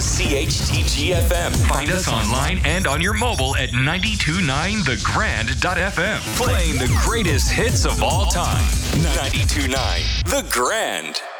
CHTG FM. Find us online and on your mobile at 929thegrand.fm. Playing the greatest hits of all time. 92.9 The Grand.